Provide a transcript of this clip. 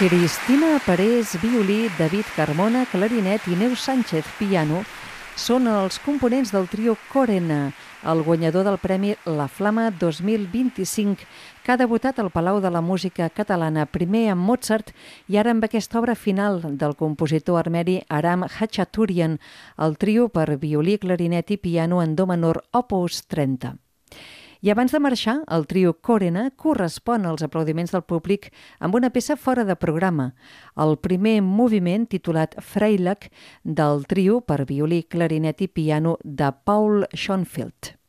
Cristina Parés, violí, David Carmona, clarinet i Neus Sánchez, piano, són els components del trio Corena, el guanyador del Premi La Flama 2025, que ha debutat al Palau de la Música Catalana, primer amb Mozart i ara amb aquesta obra final del compositor armeni Aram Khachaturian, el trio per violí, clarinet i piano en do menor opus 30. I abans de marxar, el trio Corena correspon als aplaudiments del públic amb una peça fora de programa, el primer moviment titulat Freilich del trio per violí, clarinet i piano de Paul Schoenfeld.